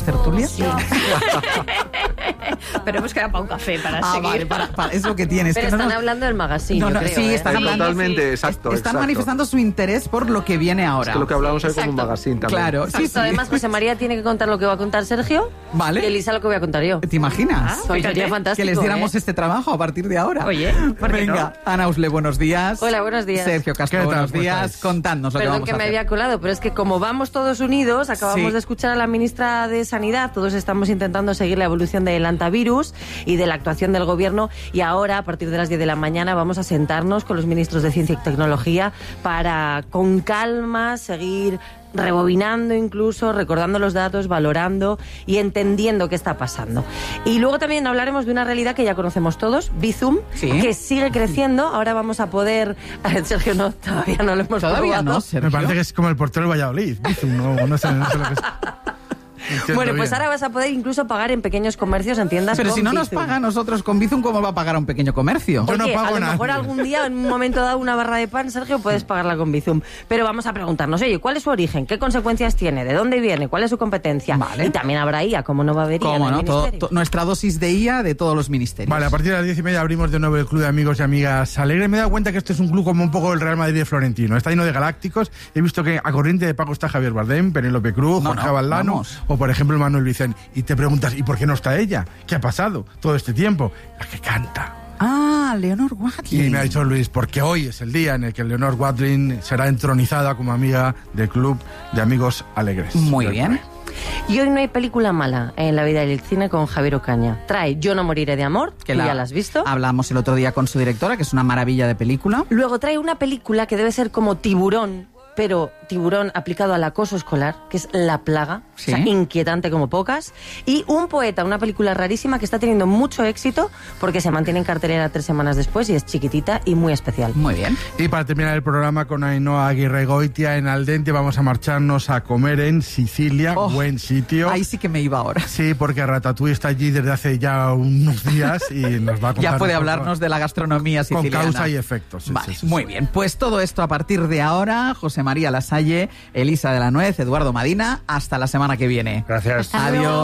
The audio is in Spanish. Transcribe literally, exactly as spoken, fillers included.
tertulia. Sí. Pero hemos quedado para un café para ah, seguir. Vale, para, para, es lo que tienes. Pero que están no, hablando del magazine, no, no, yo creo, sí, ¿eh? están Sí, hablando. Totalmente, sí. exacto. Están exacto. manifestando su interés por lo que viene ahora. Es que lo que hablábamos hoy como un Exacto. magazine también. Claro, sí, sí. Además, José María tiene que contar lo que va a contar Sergio. Vale. Y Elisa lo que voy a contar yo. ¿Te imaginas? Ah, Pues fíjate, sería fantástico. Que les diéramos ¿eh? este trabajo a partir de ahora. Oye, ¿por qué Venga, Ana Usle, buenos días. Hola, buenos días. Sergio Castro, ¿Qué tal? buenos ¿Cómo días. estáis? Contadnos lo que Perdón vamos que a me hacer. había colado, pero es que como vamos todos unidos, acabamos Sí. de escuchar a la ministra de Sanidad, todos estamos intentando seguir la evolución del antivirus y de la actuación del gobierno, y ahora, a partir de las diez de la mañana, vamos a sentarnos con los ministros de Ciencia y Tecnología para, con calma, seguir rebobinando incluso, recordando los datos, valorando y entendiendo qué está pasando. Y luego también hablaremos de una realidad que ya conocemos todos, Bizum, Sí. que sigue creciendo. Ahora vamos a poder... Sergio, no, todavía no lo hemos Todavía probado. no, Sergio. Me parece que es como el portero del Valladolid. Bizum, no, no sé, no sé lo que es. Entiendo Bueno, pues bien. ahora vas a poder incluso pagar en pequeños comercios, en tiendas Pero con si no nos Bizum. paga a nosotros con Bizum, ¿cómo va a pagar a un pequeño comercio? Yo no Oye, pago a lo nada. mejor algún día, en un momento dado, una barra de pan, Sergio, puedes pagarla con Bizum. Pero vamos a preguntarnos, oye, ¿cuál es su origen? ¿Qué consecuencias tiene? ¿De dónde viene? ¿Cuál es su competencia? Vale. Y también habrá I A, ¿cómo no va a haber I A en ¿Cómo el no? Todo- ministerio? to- nuestra dosis de I A de todos los ministerios. Vale, a partir de las diez y media abrimos de nuevo el club de amigos y amigas Alegre. Me he dado cuenta que este es un club como un poco el Real Madrid de Florentino. Está lleno de galácticos. He visto que a corriente de pago está Javier Bardem, Penélope Cruz, No, Jorge no, Valdano vamos. o, por ejemplo, el Manuel Vicente. Y te preguntas, ¿y por qué no está ella? ¿Qué ha pasado todo este tiempo? La que canta. Ah, Leonor Watling. Y me ha dicho Luis, porque hoy es el día en el que Leonor Watling será entronizada como amiga del club de amigos Alegres. Muy bien. Y hoy no hay película mala en la vida del cine con Javier Ocaña. Trae Yo no moriré de amor, que ya la has visto. Hablamos el otro día con su directora, que es una maravilla de película. Luego trae una película que debe ser como Tiburón, pero Tiburón aplicado al acoso escolar, que es La plaga, Sí. o sea, inquietante como pocas. Y Un poeta, una película rarísima que está teniendo mucho éxito porque se mantiene en cartelera tres semanas después y es chiquitita y muy especial. Muy bien. Y para terminar el programa con Ainhoa Aguirre Goitia en Aldente, vamos a marcharnos a comer en Sicilia, Oh, buen sitio. Ahí sí que me iba ahora. Sí, porque Ratatouille está allí desde hace ya unos días y nos va a contar Ya puede un poco hablarnos de la gastronomía con siciliana. causa y efecto. Sí, Vale, sí, sí, muy sí. bien. Pues todo esto a partir de ahora. José María Lasalle, Elisa de la Nuez, Eduardo Madina. Hasta la semana que viene. Gracias. Adiós.